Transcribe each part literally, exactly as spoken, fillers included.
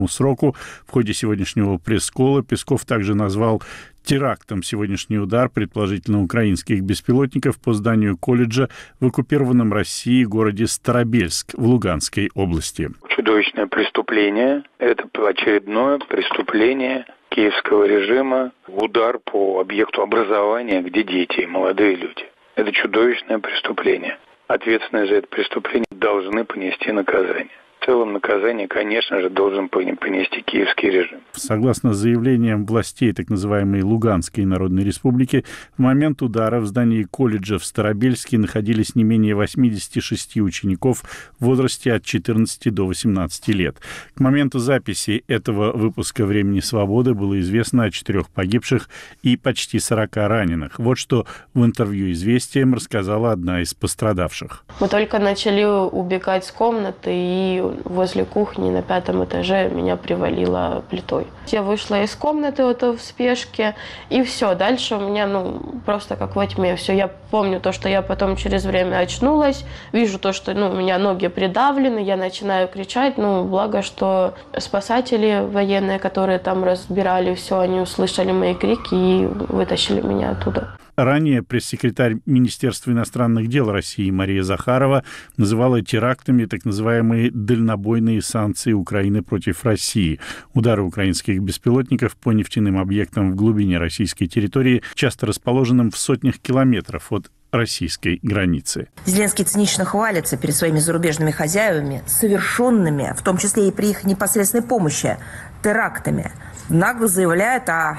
сроку. В ходе сегодняшнего пресс-колла Песков также назвал терактом сегодняшний удар, предположительно украинских беспилотников, по зданию колледжа в оккупированном Россией городе Старобельск в Луганской области. Чудовищное преступление. Это очередное преступление киевского режима. Удар по объекту образования, где дети и молодые люди. Это чудовищное преступление. Ответственные за это преступление должны понести наказание. В целом наказание, конечно же, должен понести киевский режим. Согласно заявлениям властей так называемой Луганской Народной Республики, в момент удара в здании колледжа в Старобельске находились не менее восемьдесят шесть учеников в возрасте от четырнадцати до восемнадцати лет. К моменту записи этого выпуска «Времени свободы» было известно о четырех погибших и почти сорока раненых. Вот что в интервью «Известиям» рассказала одна из пострадавших. Мы только начали убегать с комнаты, и возле кухни на пятом этаже меня привалило плитой. Я вышла из комнаты вот в спешке, и все. Дальше у меня, ну, просто как во тьме. Все, я помню то, что я потом через время очнулась, вижу то, что, ну, у меня ноги придавлены, я начинаю кричать. Ну, благо, что спасатели военные, которые там разбирали все, они услышали мои крики и вытащили меня оттуда. Ранее пресс-секретарь Министерства иностранных дел России Мария Захарова называла терактами так называемые дальнобойные санкции Украины против России. Удары украинских беспилотников по нефтяным объектам в глубине российской территории, часто расположенным в сотнях километров от российской границы. Зеленский цинично хвалится перед своими зарубежными хозяевами, совершенными, в том числе и при их непосредственной помощи, терактами. Нагло заявляет о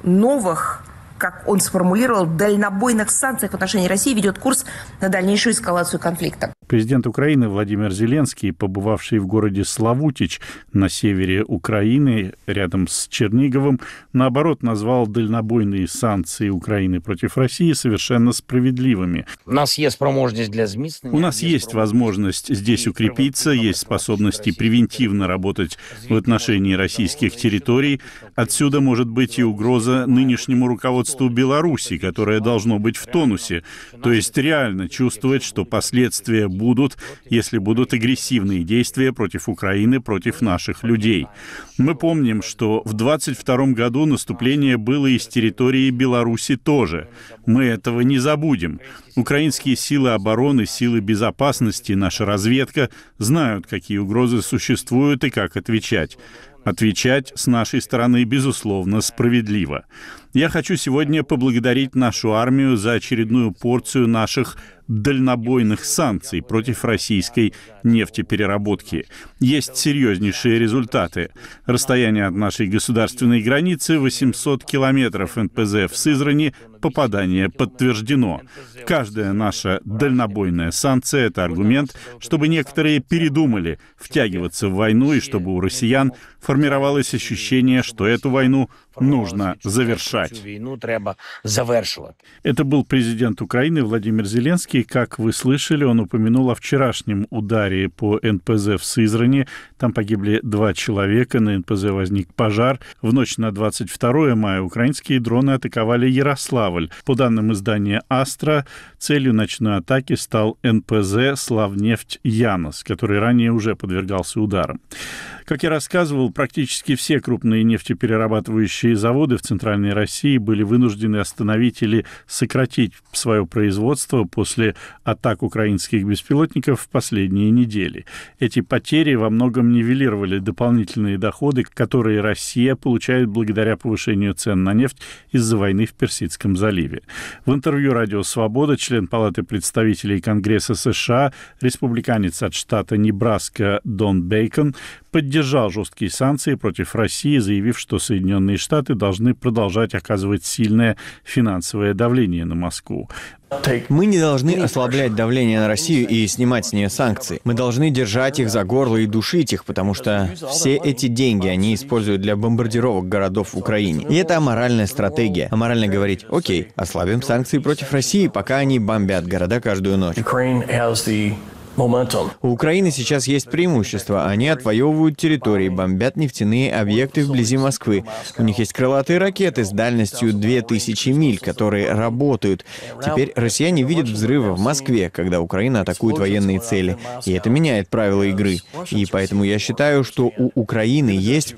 новых, как он сформулировал, дальнобойных санкциях в отношении России, ведет курс на дальнейшую эскалацию конфликта. Президент Украины Владимир Зеленский, побывавший в городе Славутич на севере Украины, рядом с Черниговым, наоборот, назвал дальнобойные санкции Украины против России совершенно справедливыми. У нас есть возможность для зміцнення. У нас есть возможность здесь укрепиться, есть способности превентивно работать в отношении российских территорий. Отсюда может быть и угроза нынешнему руководству Беларуси, которое должно быть в тонусе, то есть реально чувствовать, что последствия будут, если будут агрессивные действия против Украины, против наших людей. Мы помним, что в двадцать втором году наступление было и с территории Беларуси тоже. Мы этого не забудем. Украинские силы обороны, силы безопасности, наша разведка знают, какие угрозы существуют и как отвечать. Отвечать с нашей стороны, безусловно, справедливо. Я хочу сегодня поблагодарить нашу армию за очередную порцию наших дальнобойных санкций против российской нефтепереработки. Есть серьезнейшие результаты. Расстояние от нашей государственной границы восемьсот километров, эн пэ зэ в Сызрани, попадание подтверждено. Каждая наша дальнобойная санкция – это аргумент, чтобы некоторые передумали втягиваться в войну и чтобы у россиян формировалось ощущение, что эту войну нужно завершать. Это был президент Украины Владимир Зеленский. Как вы слышали, он упомянул о вчерашнем ударе по эн пэ зэ в Сызрани. Там погибли два человека, на эн пэ зэ возник пожар. В ночь на двадцать второе мая украинские дроны атаковали Ярославль. По данным издания «Астра», целью ночной атаки стал эн пэ зэ «Славнефть Янос», который ранее уже подвергался ударам. Как я рассказывал, практически все крупные нефтеперерабатывающие заводы в Центральной России были вынуждены остановить или сократить свое производство после атак украинских беспилотников в последние недели. Эти потери во многом нивелировали дополнительные доходы, которые Россия получает благодаря повышению цен на нефть из-за войны в Персидском заливе. В интервью «Радио Свобода» член Палаты представителей Конгресса США, республиканец от штата Небраска Дон Бейкон, поддержал жесткие санкции против России, заявив, что Соединенные Штаты должны продолжать оказывать сильное финансовое давление на Москву. Мы не должны ослаблять давление на Россию и снимать с нее санкции. Мы должны держать их за горло и душить их, потому что все эти деньги они используют для бомбардировок городов в Украине. И это аморальная стратегия. Аморально говорить: окей, ослабим санкции против России, пока они бомбят города каждую ночь. У Украины сейчас есть преимущество. Они отвоевывают территории, бомбят нефтяные объекты вблизи Москвы. У них есть крылатые ракеты с дальностью две тысячи миль, которые работают. Теперь россияне видят взрывы в Москве, когда Украина атакует военные цели. И это меняет правила игры. И поэтому я считаю, что у Украины есть